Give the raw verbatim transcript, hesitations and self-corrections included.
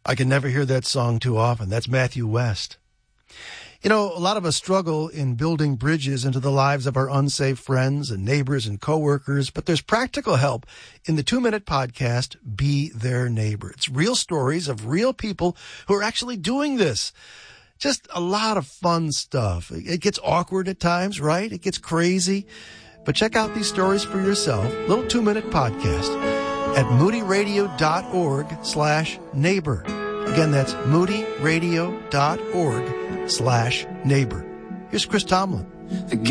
I can never hear that song too often. That's Matthew West. You know, a lot of us struggle in building bridges into the lives of our unsafe friends and neighbors and coworkers, but there's practical help in the two-minute podcast, Be Their Neighbor. It's real stories of real people who are actually doing this. Just a lot of fun stuff. It gets awkward at times, right? It gets crazy. But check out these stories for yourself. Little two-minute podcast at moodyradio.org slash neighbor. Again, that's moodyradio.org slash neighbor. Here's Chris Tomlin.